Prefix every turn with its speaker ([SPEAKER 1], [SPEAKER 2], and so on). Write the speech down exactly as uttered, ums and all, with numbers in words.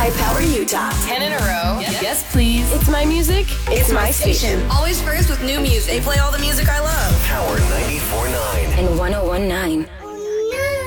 [SPEAKER 1] High Power Utah.
[SPEAKER 2] Ten in a row.
[SPEAKER 1] Yes, yes please. It's my music. It's, it's my, my station. station.
[SPEAKER 3] Always first with new music. They play all the music I love.
[SPEAKER 4] Power ninety-four point nine
[SPEAKER 1] and one oh one point nine.